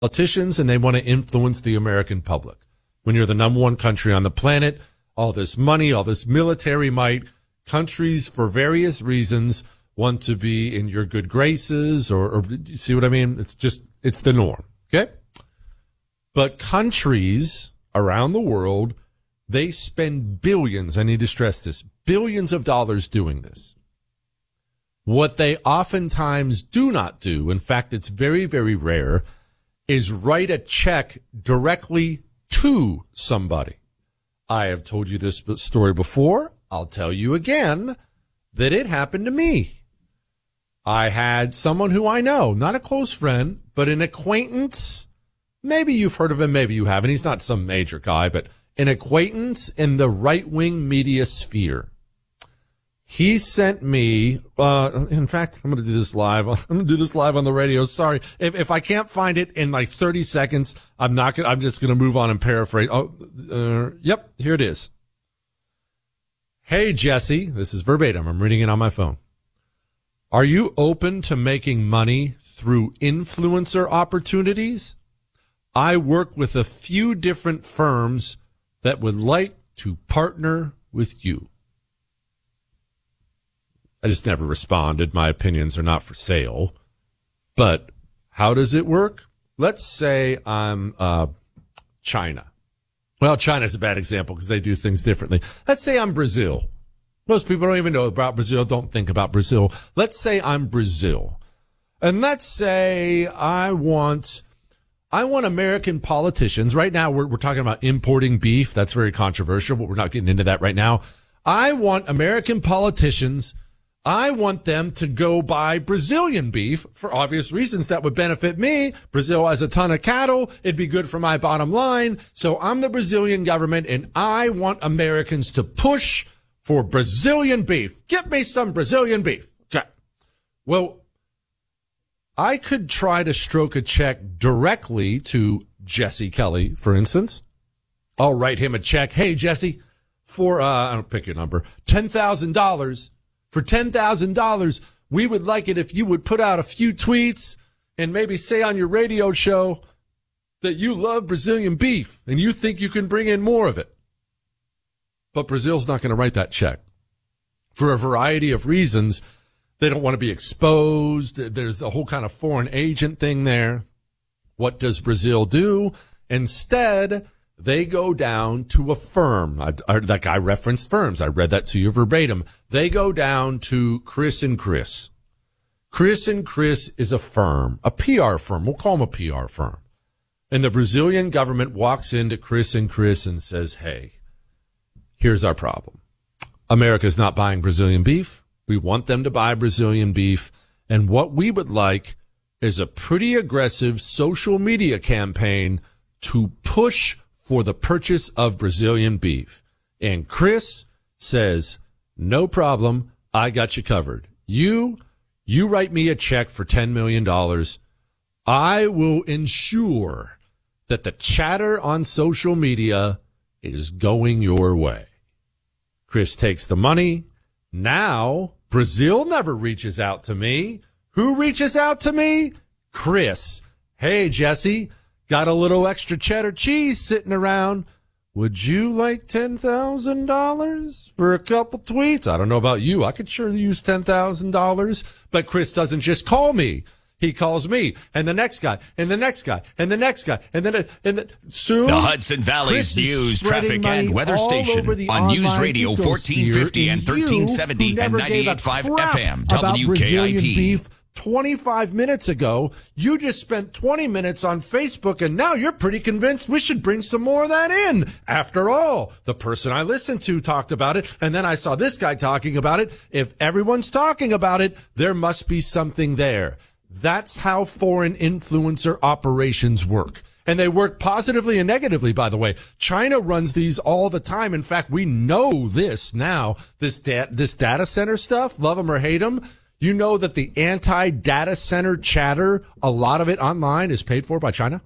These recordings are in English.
politicians, and they want to influence the American public. When you're the number one country on the planet, all this money, all this military might, countries for various reasons want to be in your good graces, or you see what I mean? It's the norm. Okay. But countries around the world, they spend billions. I need to stress this, billions of dollars doing this. What they oftentimes do not do, in fact, it's very, very rare, is write a check directly to somebody. I have told you this story before. I'll tell you again that it happened to me. I had someone who I know, not a close friend, but an acquaintance. Maybe you've heard of him, maybe you haven't. He's not some major guy, but an acquaintance in the right-wing media sphere. He sent me, in fact, I'm going to do this live. I'm going to do this live on the radio. Sorry. If I can't find it in like 30 seconds, I'm just going to move on and paraphrase. Yep, here it is. Hey, Jesse, this is verbatim. I'm reading it on my phone. Are you open to making money through influencer opportunities? I work with a few different firms that would like to partner with you. I just never responded. My opinions are not for sale. But how does it work? Let's say I'm China. Well, China's a bad example because they do things differently. Let's say I'm Brazil. Most people don't even know about Brazil, don't think about Brazil. Let's say I'm Brazil. And let's say I want American politicians. Right now, we're talking about importing beef. That's very controversial, but we're not getting into that right now. I want American politicians. I want them to go buy Brazilian beef for obvious reasons that would benefit me. Brazil has a ton of cattle. It'd be good for my bottom line. So I'm the Brazilian government, and I want Americans to push for Brazilian beef. Get me some Brazilian beef. Okay. Well, I could try to stroke a check directly to Jesse Kelly, for instance. I'll write him a check. Hey, Jesse, for, I don't pick your number, $10,000. For $10,000, we would like it if you would put out a few tweets and maybe say on your radio show that you love Brazilian beef and you think you can bring in more of it. But Brazil's not going to write that check for a variety of reasons. They don't want to be exposed. There's the whole kind of foreign agent thing there. What does Brazil do? Instead, they go down to a firm. That guy referenced firms. I read that to you verbatim. They go down to Chris and Chris. Chris and Chris is a firm, a PR firm. We'll call them a PR firm. And the Brazilian government walks into Chris and Chris and says, hey, here's our problem. America's not buying Brazilian beef. We want them to buy Brazilian beef. And what we would like is a pretty aggressive social media campaign to push for the purchase of Brazilian beef. And Chris says, no problem. I got you covered. You write me a check for $10 million. I will ensure that the chatter on social media is going your way. Chris takes the money. Now, Brazil never reaches out to me. Who reaches out to me? Chris. Hey, Jesse. Got a little extra cheddar cheese sitting around. Would you like $10,000 for a couple tweets? I don't know about you. I could sure use $10,000. But Chris doesn't just call me. He calls me and the next guy and the next guy and the next guy. And then soon. The Hudson Valley's news, traffic, and weather station on News Radio 1450 and 1370 and 98.5 FM WKIP. 25 minutes ago, you just spent 20 minutes on Facebook, and now you're pretty convinced we should bring some more of that in. After all, the person I listened to talked about it, and then I saw this guy talking about it. If everyone's talking about it, there must be something there. That's how foreign influencer operations work. And they work positively and negatively, by the way. China runs these all the time. In fact, we know this now. This data center stuff, love them or hate them. You know that the anti-data center chatter, a lot of it online, is paid for by China?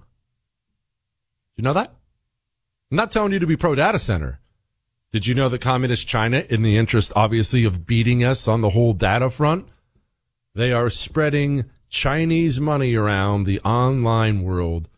You know that? I'm not telling you to be pro-data center. Did you know that communist China, in the interest, obviously, of beating us on the whole data front, they are spreading Chinese money around the online world